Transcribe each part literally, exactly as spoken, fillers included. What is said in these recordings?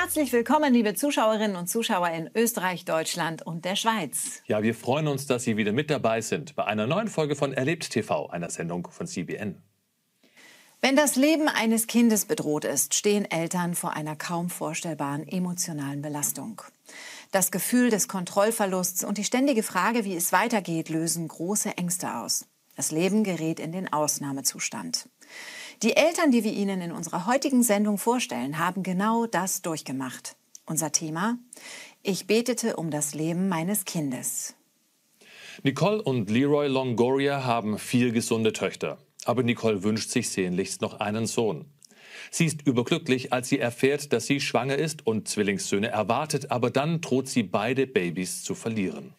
Herzlich willkommen, liebe Zuschauerinnen und Zuschauer in Österreich, Deutschland und der Schweiz. Ja, wir freuen uns, dass Sie wieder mit dabei sind bei einer neuen Folge von Erlebt T V, einer Sendung von C B N. Wenn das Leben eines Kindes bedroht ist, stehen Eltern vor einer kaum vorstellbaren emotionalen Belastung. Das Gefühl des Kontrollverlusts und die ständige Frage, wie es weitergeht, lösen große Ängste aus. Das Leben gerät in den Ausnahmezustand. Die Eltern, die wir Ihnen in unserer heutigen Sendung vorstellen, haben genau das durchgemacht. Unser Thema: Ich betete um das Leben meines Kindes. Nicole und Leroy Longoria haben vier gesunde Töchter. Aber Nicole wünscht sich sehnlichst noch einen Sohn. Sie ist überglücklich, als sie erfährt, dass sie schwanger ist und Zwillingssöhne erwartet, aber dann droht sie, beide Babys zu verlieren.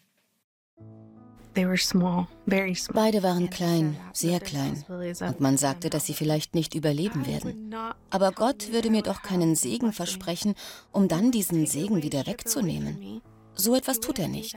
Beide waren klein, sehr klein. Und man sagte, dass sie vielleicht nicht überleben werden. Aber Gott würde mir doch keinen Segen versprechen, um dann diesen Segen wieder wegzunehmen. So etwas tut er nicht.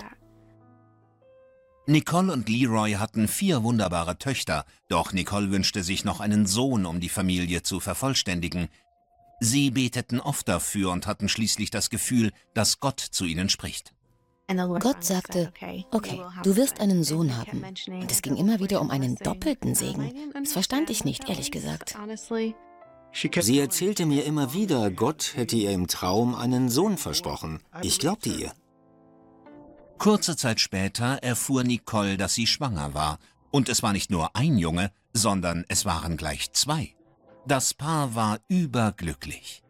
Nicole und Leroy hatten vier wunderbare Töchter, doch Nicole wünschte sich noch einen Sohn, um die Familie zu vervollständigen. Sie beteten oft dafür und hatten schließlich das Gefühl, dass Gott zu ihnen spricht. Gott sagte, okay, du wirst einen Sohn haben. Und es ging immer wieder um einen doppelten Segen. Das verstand ich nicht, ehrlich gesagt. Sie erzählte mir immer wieder, Gott hätte ihr im Traum einen Sohn versprochen. Ich glaubte ihr. Kurze Zeit später erfuhr Nicole, dass sie schwanger war. Und es war nicht nur ein Junge, sondern es waren gleich zwei. Das Paar war überglücklich.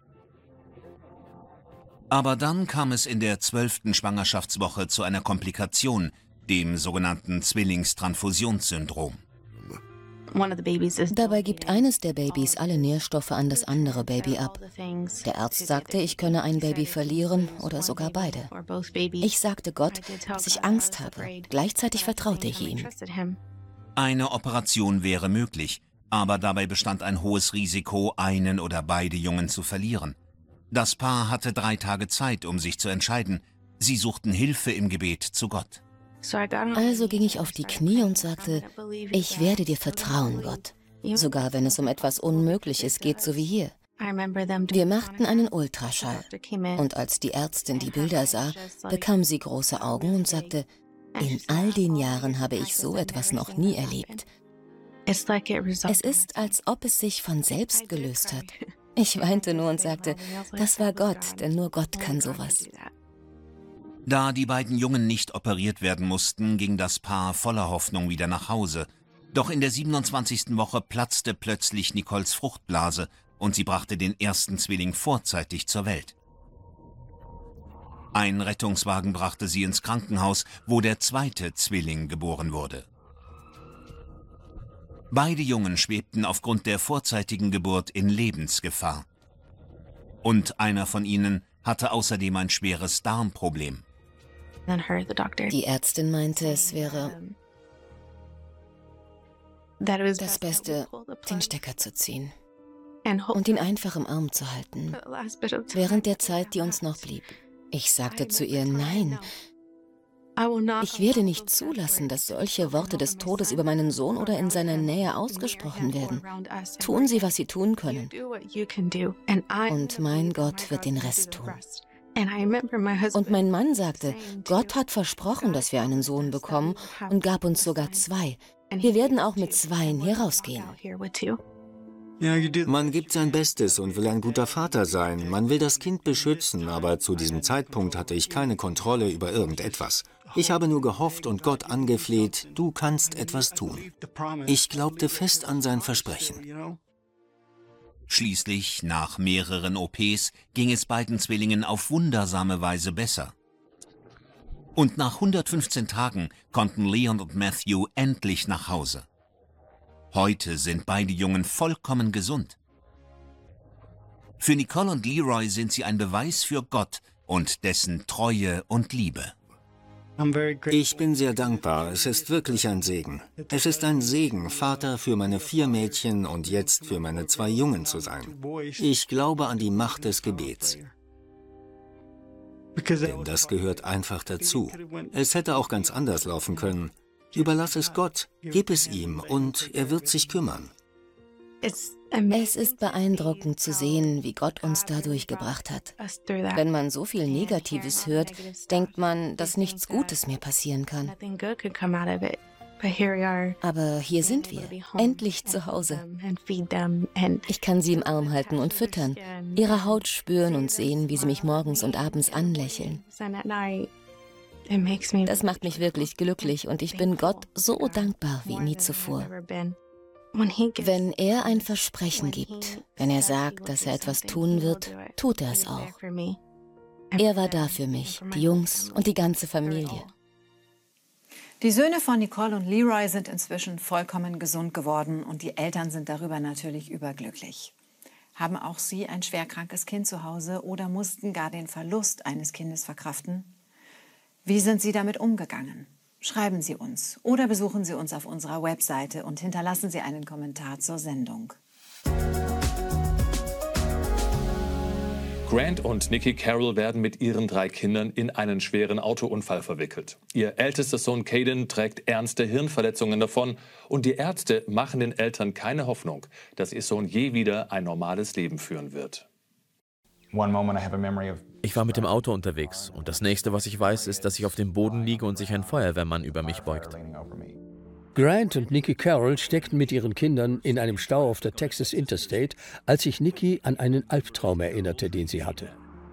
Aber dann kam es in der zwölften Schwangerschaftswoche zu einer Komplikation, dem sogenannten Zwillingstransfusionssyndrom. Dabei gibt eines der Babys alle Nährstoffe an das andere Baby ab. Der Arzt sagte, ich könne ein Baby verlieren oder sogar beide. Ich sagte Gott, dass ich Angst habe. Gleichzeitig vertraute ich ihm. Eine Operation wäre möglich, aber dabei bestand ein hohes Risiko, einen oder beide Jungen zu verlieren. Das Paar hatte drei Tage Zeit, um sich zu entscheiden. Sie suchten Hilfe im Gebet zu Gott. Also ging ich auf die Knie und sagte, ich werde dir vertrauen, Gott. Sogar wenn es um etwas Unmögliches geht, so wie hier. Wir machten einen Ultraschall. Und als die Ärztin die Bilder sah, bekam sie große Augen und sagte, in all den Jahren habe ich so etwas noch nie erlebt. Es ist, als ob es sich von selbst gelöst hat. Ich weinte nur und sagte, das war Gott, denn nur Gott kann sowas. Da die beiden Jungen nicht operiert werden mussten, ging das Paar voller Hoffnung wieder nach Hause. Doch in der siebenundzwanzigsten Woche platzte plötzlich Nicoles Fruchtblase und sie brachte den ersten Zwilling vorzeitig zur Welt. Ein Rettungswagen brachte sie ins Krankenhaus, wo der zweite Zwilling geboren wurde. Beide Jungen schwebten aufgrund der vorzeitigen Geburt in Lebensgefahr. Und einer von ihnen hatte außerdem ein schweres Darmproblem. Die Ärztin meinte, es wäre das Beste, den Stecker zu ziehen und ihn einfach im Arm zu halten, während der Zeit, die uns noch blieb. Ich sagte zu ihr, nein, ich werde nicht zulassen, dass solche Worte des Todes über meinen Sohn oder in seiner Nähe ausgesprochen werden. Tun Sie, was Sie tun können. Und mein Gott wird den Rest tun. Und mein Mann sagte, Gott hat versprochen, dass wir einen Sohn bekommen und gab uns sogar zwei. Wir werden auch mit zweien hier rausgehen. Man gibt sein Bestes und will ein guter Vater sein. Man will das Kind beschützen, aber zu diesem Zeitpunkt hatte ich keine Kontrolle über irgendetwas. Ich habe nur gehofft und Gott angefleht, du kannst etwas tun. Ich glaubte fest an sein Versprechen. Schließlich, nach mehreren O Ps, ging es beiden Zwillingen auf wundersame Weise besser. Und nach hundertfünfzehn Tagen konnten Leon und Matthew endlich nach Hause. Heute sind beide Jungen vollkommen gesund. Für Nicole und Leroy sind sie ein Beweis für Gott und dessen Treue und Liebe. Ich bin sehr dankbar. Es ist wirklich ein Segen. Es ist ein Segen, Vater für meine vier Mädchen und jetzt für meine zwei Jungen zu sein. Ich glaube an die Macht des Gebets. Denn das gehört einfach dazu. Es hätte auch ganz anders laufen können. Überlass es Gott, gib es ihm und er wird sich kümmern. Es ist beeindruckend zu sehen, wie Gott uns da durchgebracht hat. Wenn man so viel Negatives hört, denkt man, dass nichts Gutes mehr passieren kann. Aber hier sind wir, endlich zu Hause. Ich kann sie im Arm halten und füttern, ihre Haut spüren und sehen, wie sie mich morgens und abends anlächeln. Das macht mich wirklich glücklich und ich bin Gott so dankbar wie nie zuvor. Wenn er ein Versprechen gibt, wenn er sagt, dass er etwas tun wird, tut er es auch. Er war da für mich, die Jungs und die ganze Familie. Die Söhne von Nicole und Leroy sind inzwischen vollkommen gesund geworden und die Eltern sind darüber natürlich überglücklich. Haben auch sie ein schwerkrankes Kind zu Hause oder mussten gar den Verlust eines Kindes verkraften? Wie sind sie damit umgegangen? Schreiben Sie uns oder besuchen Sie uns auf unserer Webseite und hinterlassen Sie einen Kommentar zur Sendung. Grant und Nikki Carroll werden mit ihren drei Kindern in einen schweren Autounfall verwickelt. Ihr ältester Sohn Caden trägt ernste Hirnverletzungen davon und die Ärzte machen den Eltern keine Hoffnung, dass ihr Sohn je wieder ein normales Leben führen wird. Ich war mit dem Auto unterwegs und das nächste, was ich weiß, ist, dass ich auf dem Boden liege und sich ein Feuerwehrmann über mich beugt. Grant und Nikki Carroll steckten mit ihren Kindern in einem Stau auf der Texas Interstate, als sich Nikki an einen Albtraum erinnerte, den sie hatte.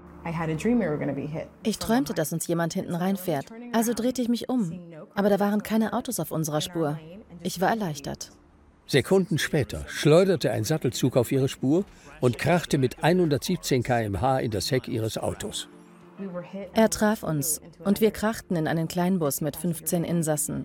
Ich träumte, dass uns jemand hinten reinfährt, also drehte ich mich um. Aber da waren keine Autos auf unserer Spur. Ich war erleichtert. Sekunden später schleuderte ein Sattelzug auf ihre Spur und krachte mit hundertsiebzehn Kilometer pro Stunde in das Heck ihres Autos. Er traf uns und wir krachten in einen Kleinbus mit fünfzehn Insassen.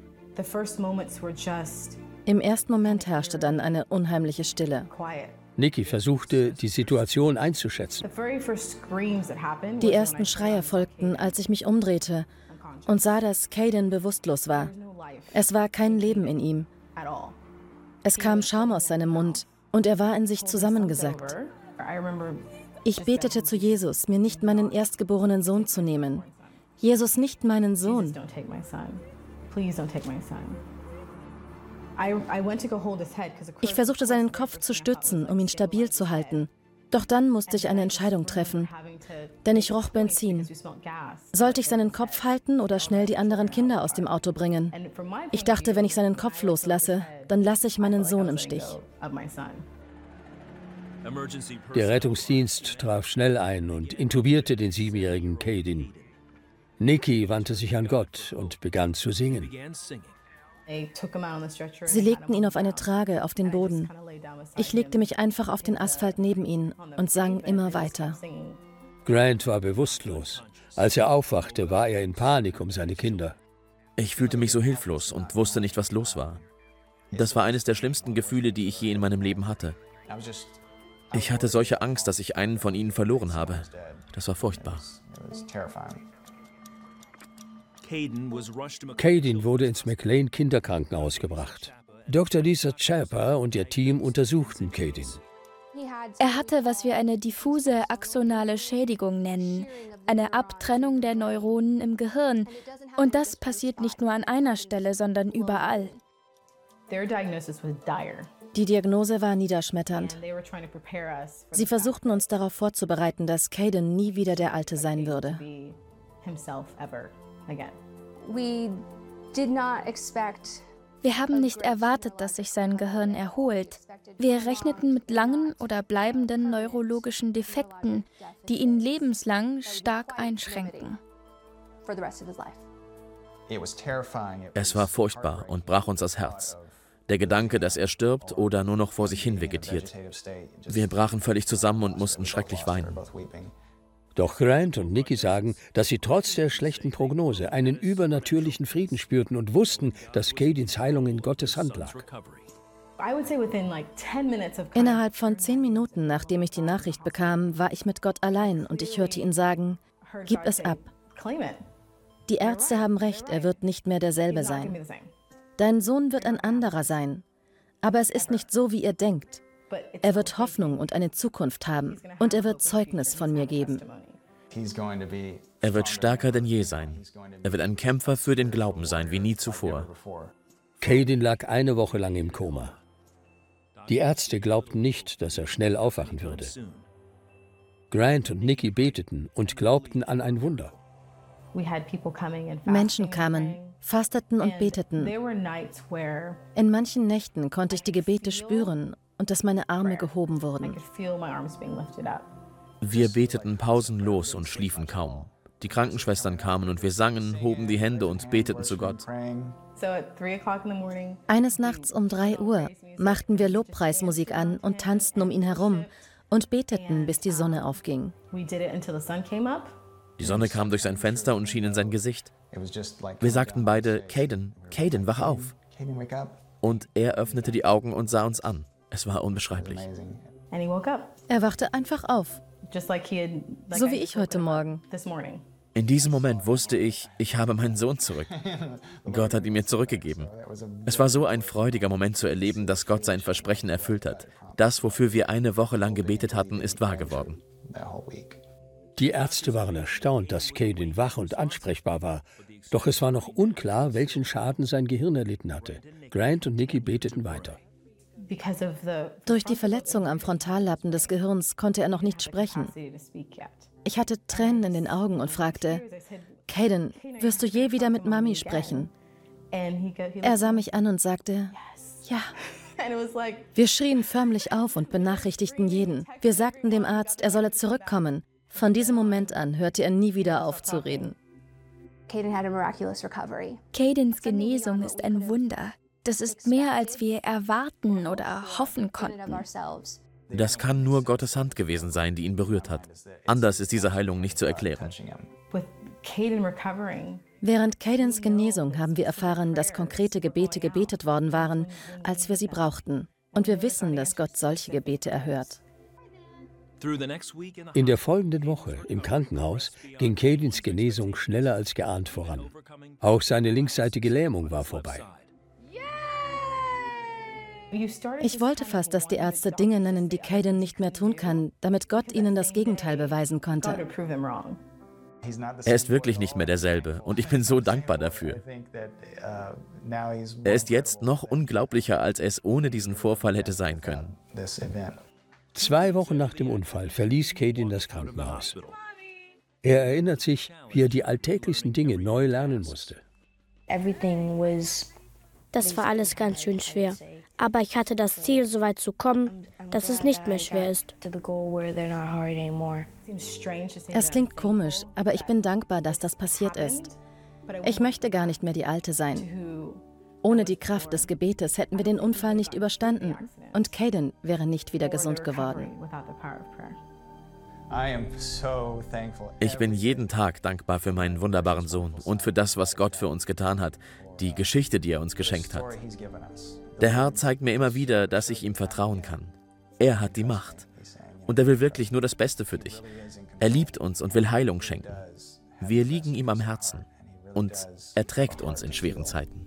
Im ersten Moment herrschte dann eine unheimliche Stille. Nikki versuchte, die Situation einzuschätzen. Die ersten Schreie folgten, als ich mich umdrehte und sah, dass Caden bewusstlos war. Es war kein Leben in ihm. Es kam Schaum aus seinem Mund und er war in sich zusammengesackt. Ich betete zu Jesus, mir nicht meinen erstgeborenen Sohn zu nehmen. Jesus, nicht meinen Sohn. Ich versuchte, seinen Kopf zu stützen, um ihn stabil zu halten. Doch dann musste ich eine Entscheidung treffen, denn ich roch Benzin. Sollte ich seinen Kopf halten oder schnell die anderen Kinder aus dem Auto bringen? Ich dachte, wenn ich seinen Kopf loslasse, dann lasse ich meinen Sohn im Stich. Der Rettungsdienst traf schnell ein und intubierte den siebenjährigen Caden. Nikki wandte sich an Gott und begann zu singen. Sie legten ihn auf eine Trage auf den Boden. Ich legte mich einfach auf den Asphalt neben ihn und sang immer weiter. Grant war bewusstlos. Als er aufwachte, war er in Panik um seine Kinder. Ich fühlte mich so hilflos und wusste nicht, was los war. Das war eines der schlimmsten Gefühle, die ich je in meinem Leben hatte. Ich hatte solche Angst, dass ich einen von ihnen verloren habe. Das war furchtbar. Caden wurde ins McLean Kinderkrankenhaus gebracht. Doktor Lisa Chapper und ihr Team untersuchten Caden. Er hatte, was wir eine diffuse axonale Schädigung nennen, eine Abtrennung der Neuronen im Gehirn. Und das passiert nicht nur an einer Stelle, sondern überall. Die Diagnose war niederschmetternd. Sie versuchten uns darauf vorzubereiten, dass Caden nie wieder der Alte sein würde. Wir haben nicht erwartet, dass sich sein Gehirn erholt. Wir rechneten mit langen oder bleibenden neurologischen Defekten, die ihn lebenslang stark einschränken. Es war furchtbar und brach uns das Herz. Der Gedanke, dass er stirbt oder nur noch vor sich hin vegetiert. Wir brachen völlig zusammen und mussten schrecklich weinen. Doch Grant und Nikki sagen, dass sie trotz der schlechten Prognose einen übernatürlichen Frieden spürten und wussten, dass Cadens Heilung in Gottes Hand lag. Innerhalb von zehn Minuten, nachdem ich die Nachricht bekam, war ich mit Gott allein und ich hörte ihn sagen, gib es ab. Die Ärzte haben recht, er wird nicht mehr derselbe sein. Dein Sohn wird ein anderer sein, aber es ist nicht so, wie ihr denkt. Er wird Hoffnung und eine Zukunft haben und er wird Zeugnis von mir geben. Er wird stärker denn je sein. Er wird ein Kämpfer für den Glauben sein, wie nie zuvor. Caden lag eine Woche lang im Koma. Die Ärzte glaubten nicht, dass er schnell aufwachen würde. Grant und Nikki beteten und glaubten an ein Wunder. Menschen kamen, fasteten und beteten. In manchen Nächten konnte ich die Gebete spüren und dass meine Arme gehoben wurden. Wir beteten pausenlos und schliefen kaum. Die Krankenschwestern kamen und wir sangen, hoben die Hände und beteten zu Gott. Eines Nachts um drei Uhr machten wir Lobpreismusik an und tanzten um ihn herum und beteten, bis die Sonne aufging. Die Sonne kam durch sein Fenster und schien in sein Gesicht. Wir sagten beide, Caden, Caden, wach auf. Und er öffnete die Augen und sah uns an. Es war unbeschreiblich. Er wachte einfach auf, so wie ich heute Morgen. In diesem Moment wusste ich, ich habe meinen Sohn zurück. Gott hat ihn mir zurückgegeben. Es war so ein freudiger Moment zu erleben, dass Gott sein Versprechen erfüllt hat. Das, wofür wir eine Woche lang gebetet hatten, ist wahr geworden. Die Ärzte waren erstaunt, dass Caden wach und ansprechbar war. Doch es war noch unklar, welchen Schaden sein Gehirn erlitten hatte. Grant und Nikki beteten weiter. Durch die Verletzung am Frontallappen des Gehirns konnte er noch nicht sprechen. Ich hatte Tränen in den Augen und fragte, Caden, wirst du je wieder mit Mami sprechen? Er sah mich an und sagte, ja. Wir schrien förmlich auf und benachrichtigten jeden. Wir sagten dem Arzt, er solle zurückkommen. Von diesem Moment an hörte er nie wieder auf zu reden. Cadens Genesung ist ein Wunder. Das ist mehr, als wir erwarten oder hoffen konnten. Das kann nur Gottes Hand gewesen sein, die ihn berührt hat. Anders ist diese Heilung nicht zu erklären. Während Cadens Genesung haben wir erfahren, dass konkrete Gebete gebetet worden waren, als wir sie brauchten. Und wir wissen, dass Gott solche Gebete erhört. In der folgenden Woche im Krankenhaus ging Cadens Genesung schneller als geahnt voran. Auch seine linksseitige Lähmung war vorbei. Ich wollte fast, dass die Ärzte Dinge nennen, die Caden nicht mehr tun kann, damit Gott ihnen das Gegenteil beweisen konnte. Er ist wirklich nicht mehr derselbe und ich bin so dankbar dafür. Er ist jetzt noch unglaublicher, als es ohne diesen Vorfall hätte sein können. Zwei Wochen nach dem Unfall verließ Caden das Krankenhaus. Er erinnert sich, wie er die alltäglichsten Dinge neu lernen musste. Das war alles ganz schön schwer. Aber ich hatte das Ziel, so weit zu kommen, dass es nicht mehr schwer ist. Es klingt komisch, aber ich bin dankbar, dass das passiert ist. Ich möchte gar nicht mehr die Alte sein. Ohne die Kraft des Gebetes hätten wir den Unfall nicht überstanden und Caden wäre nicht wieder gesund geworden. Ich bin jeden Tag dankbar für meinen wunderbaren Sohn und für das, was Gott für uns getan hat, die Geschichte, die er uns geschenkt hat. Der Herr zeigt mir immer wieder, dass ich ihm vertrauen kann. Er hat die Macht. Und er will wirklich nur das Beste für dich. Er liebt uns und will Heilung schenken. Wir liegen ihm am Herzen. Und er trägt uns in schweren Zeiten.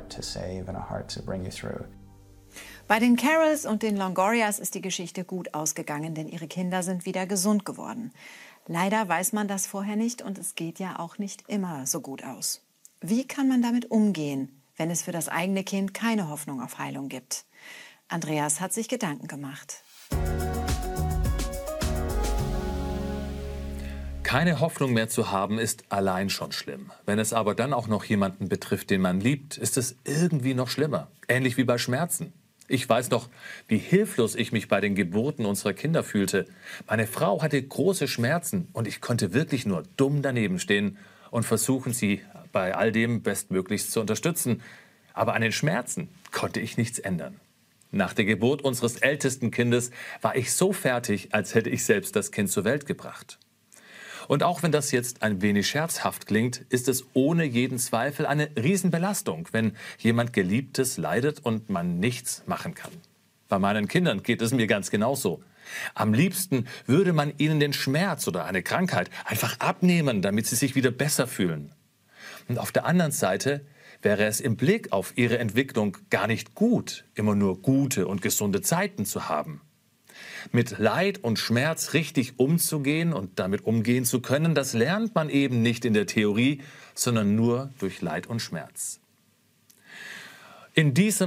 Bei den Carrolls und den Longorias ist die Geschichte gut ausgegangen, denn ihre Kinder sind wieder gesund geworden. Leider weiß man das vorher nicht und es geht ja auch nicht immer so gut aus. Wie kann man damit umgehen, wenn es für das eigene Kind keine Hoffnung auf Heilung gibt? Andreas hat sich Gedanken gemacht. Keine Hoffnung mehr zu haben, ist allein schon schlimm. Wenn es aber dann auch noch jemanden betrifft, den man liebt, ist es irgendwie noch schlimmer. Ähnlich wie bei Schmerzen. Ich weiß noch, wie hilflos ich mich bei den Geburten unserer Kinder fühlte. Meine Frau hatte große Schmerzen und ich konnte wirklich nur dumm daneben stehen und versuchen, sie bei all dem bestmöglichst zu unterstützen. Aber an den Schmerzen konnte ich nichts ändern. Nach der Geburt unseres ältesten Kindes war ich so fertig, als hätte ich selbst das Kind zur Welt gebracht. Und auch wenn das jetzt ein wenig scherzhaft klingt, ist es ohne jeden Zweifel eine Riesenbelastung, wenn jemand Geliebtes leidet und man nichts machen kann. Bei meinen Kindern geht es mir ganz genauso. Am liebsten würde man ihnen den Schmerz oder eine Krankheit einfach abnehmen, damit sie sich wieder besser fühlen. Und auf der anderen Seite wäre es im Blick auf ihre Entwicklung gar nicht gut, immer nur gute und gesunde Zeiten zu haben. Mit Leid und Schmerz richtig umzugehen und damit umgehen zu können, das lernt man eben nicht in der Theorie, sondern nur durch Leid und Schmerz. In diesem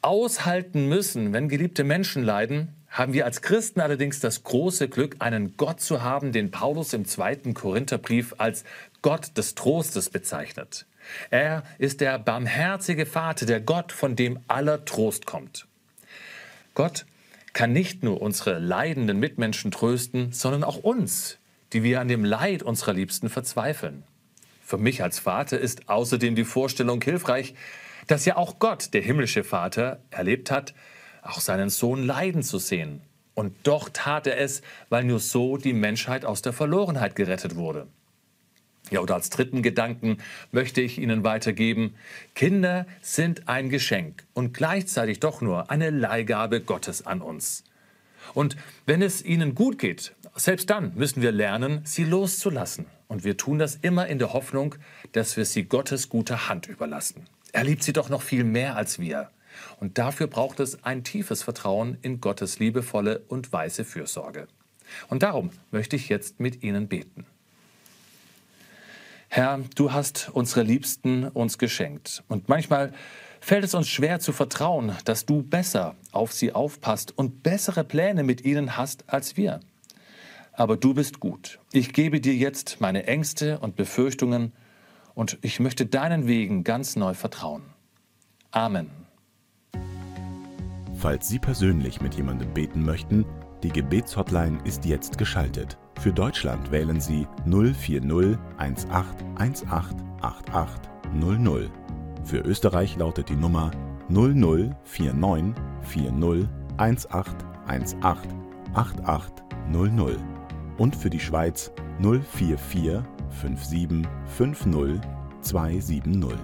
aushalten müssen, wenn geliebte Menschen leiden, haben wir als Christen allerdings das große Glück, einen Gott zu haben, den Paulus im zweiten Korintherbrief als Gott des Trostes bezeichnet. Er ist der barmherzige Vater, der Gott, von dem aller Trost kommt. Gott kann nicht nur unsere leidenden Mitmenschen trösten, sondern auch uns, die wir an dem Leid unserer Liebsten verzweifeln. Für mich als Vater ist außerdem die Vorstellung hilfreich, dass ja auch Gott, der himmlische Vater, erlebt hat, auch seinen Sohn leiden zu sehen. Und doch tat er es, weil nur so die Menschheit aus der Verlorenheit gerettet wurde. Ja, oder als dritten Gedanken möchte ich Ihnen weitergeben: Kinder sind ein Geschenk und gleichzeitig doch nur eine Leihgabe Gottes an uns. Und wenn es ihnen gut geht, selbst dann müssen wir lernen, sie loszulassen. Und wir tun das immer in der Hoffnung, dass wir sie Gottes guter Hand überlassen. Er liebt sie doch noch viel mehr als wir. Und dafür braucht es ein tiefes Vertrauen in Gottes liebevolle und weise Fürsorge. Und darum möchte ich jetzt mit Ihnen beten. Herr, du hast unsere Liebsten uns geschenkt. Und manchmal fällt es uns schwer zu vertrauen, dass du besser auf sie aufpasst und bessere Pläne mit ihnen hast als wir. Aber du bist gut. Ich gebe dir jetzt meine Ängste und Befürchtungen und ich möchte deinen Wegen ganz neu vertrauen. Amen. Falls Sie persönlich mit jemandem beten möchten, die Gebetshotline ist jetzt geschaltet. Für Deutschland wählen Sie null vier null eins acht eins acht acht acht null null. Für Österreich lautet die Nummer null null vier neun vier null eins acht eins acht acht acht null null und für die Schweiz null vier vier fünf sieben fünf null zwei sieben null.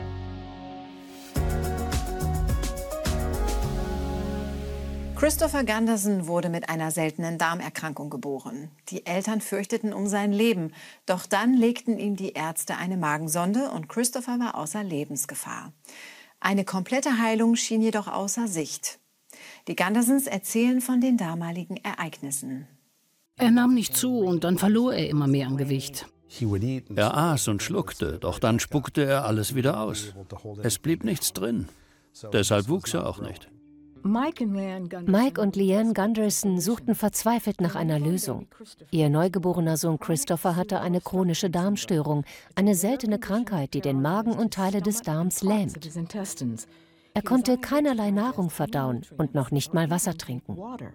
Christopher Gunderson wurde mit einer seltenen Darmerkrankung geboren. Die Eltern fürchteten um sein Leben, doch dann legten ihm die Ärzte eine Magensonde und Christopher war außer Lebensgefahr. Eine komplette Heilung schien jedoch außer Sicht. Die Gundersons erzählen von den damaligen Ereignissen. Er nahm nicht zu und dann verlor er immer mehr an Gewicht. Er aß und schluckte, doch dann spuckte er alles wieder aus. Es blieb nichts drin. Deshalb wuchs er auch nicht. Mike und Leanne Gunderson suchten verzweifelt nach einer Lösung. Ihr neugeborener Sohn Christopher hatte eine chronische Darmstörung, eine seltene Krankheit, die den Magen und Teile des Darms lähmt. Er konnte keinerlei Nahrung verdauen und noch nicht mal Wasser trinken.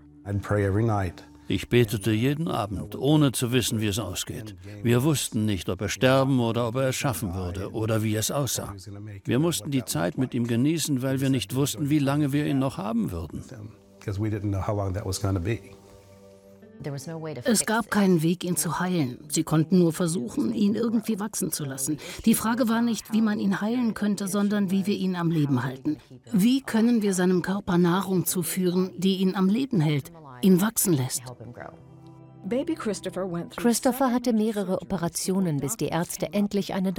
Ich betete jeden Abend, ohne zu wissen, wie es ausgeht. Wir wussten nicht, ob er sterben oder ob er es schaffen würde oder wie es aussah. Wir mussten die Zeit mit ihm genießen, weil wir nicht wussten, wie lange wir ihn noch haben würden. Es gab keinen Weg, ihn zu heilen. Sie konnten nur versuchen, ihn irgendwie wachsen zu lassen. Die Frage war nicht, wie man ihn heilen könnte, sondern wie wir ihn am Leben halten. Wie können wir seinem Körper Nahrung zuführen, die ihn am Leben hält, ihn wachsen lässt? Christopher hatte mehrere Operationen, bis die Ärzte endlich eine